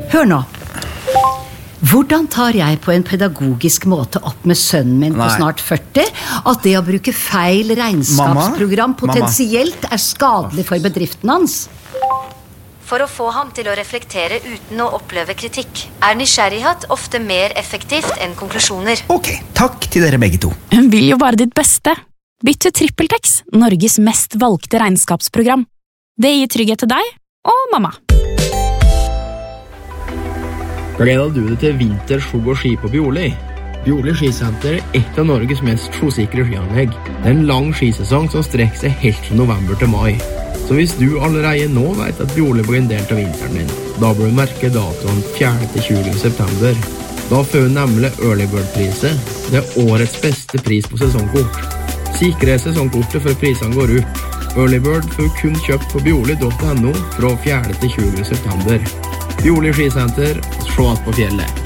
Hør nå. Hvordan tar jeg på en pedagogisk måte opp med sønnen min på snart 40 at det å bruke feil regnskapsprogram potensielt skadelig for bedriften hans? For å få ham til å reflektere uten å oppleve kritikk nysgjerrighet ofte mer effektivt enn konklusjoner. Ok, takk til dere begge to. Hun vil jo bare ditt beste. Bytt til TrippelTex, Norges mest valgte regnskapsprogram. Det gir trygghet til deg og mamma. Gleder du deg til vinter, skjog og ski på Bjorli? Bjorli skisenter et av Norges mest skjosikre skianlegg. Det en lang skisesong som strekker seg helt fra november til mai. Så hvis du allerede nå vet at Bjorli blir en del av vinteren din, da bør du merke datoen 4. til 20. september. Da får du nemlig Early Bird-priset. Det årets beste pris på sesongkort. Sikre sesongkortet før prisene går ut. Early Bird får kun kjøpt på bjorli.no fra 4. til 20. september. Bjorli skisenter, slås på fjellet.